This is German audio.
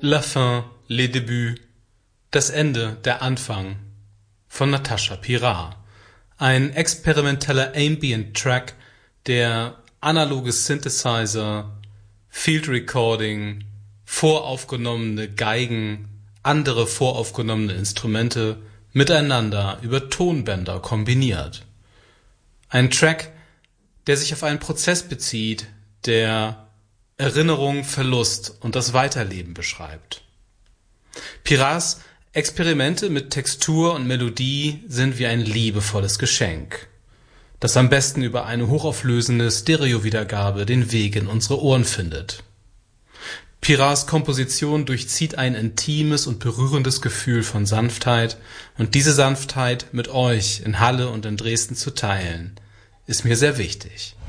La fin, les débuts, das Ende, der Anfang von Natascha Pirar. Ein experimenteller Ambient-Track, der analoge Synthesizer, Field Recording, voraufgenommene Geigen, andere voraufgenommene Instrumente miteinander über Tonbänder kombiniert. Ein Track, der sich auf einen Prozess bezieht, der Erinnerung, Verlust und das Weiterleben beschreibt. Pirars Experimente mit Textur und Melodie sind wie ein liebevolles Geschenk, das am besten über eine hochauflösende Stereowiedergabe den Weg in unsere Ohren findet. Pirars Komposition durchzieht ein intimes und berührendes Gefühl von Sanftheit, und diese Sanftheit mit euch in Halle und in Dresden zu teilen, ist mir sehr wichtig.